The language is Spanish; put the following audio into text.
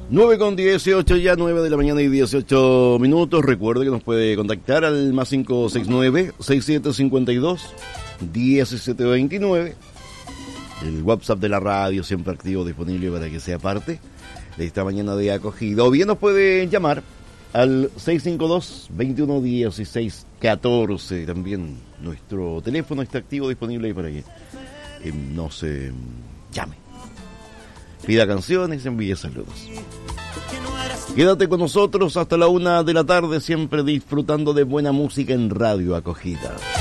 9:18 ya, 9 de la mañana y 18 minutos. Recuerde que nos puede contactar al más 569-6752-1729. El WhatsApp de la radio siempre activo, disponible para que sea parte de esta mañana de acogida. O bien nos puede llamar al 652-2116-14. También nuestro teléfono está activo, disponible para que nos llame. Pida canciones, envíe saludos. Quédate con nosotros hasta la 1 de la tarde, siempre disfrutando de buena música en Radio Acogida.